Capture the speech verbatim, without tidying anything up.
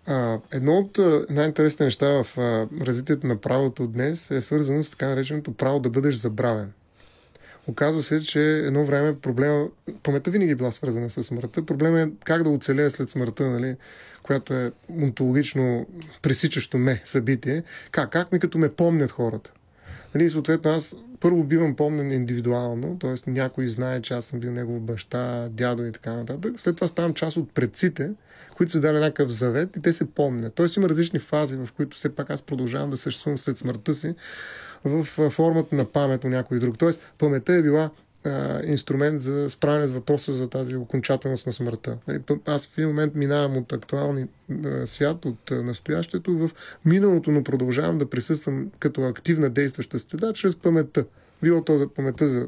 А, едно от а, най-интересните неща в а, развитието на правото днес е свързано с така нареченото право да бъдеш забравен. Оказва се, че едно време проблема, паметта винаги е била свързана с смъртта. Проблема е как да оцелея след смъртта, нали, която е онтологично пресичащо ме събитие. Как? Как ми като ме помнят хората? Нали, съответно, аз първо бивам помнен индивидуално, т.е. някой знае, че аз съм бил негов баща, дядо и така нататък. След това ставам част от предците, които са дали някакъв завет и те се помнят. Тоест има различни фази, в които все пак аз продължавам да съществувам след смъртта си в формата на памет на някой друг. Тоест паметта е била а, инструмент за справяне с въпроса за тази окончателност на смъртта. Аз в един момент минавам от актуалния свят, от а, настоящето в миналото, но продължавам да присъствам като активна действаща следа чрез паметта. Било то за паметта за